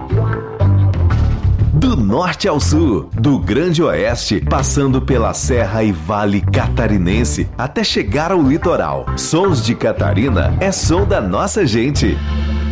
Do norte ao sul, do Grande Oeste, passando pela Serra e Vale Catarinense, até chegar ao litoral. Sons de Catarina é som da nossa gente.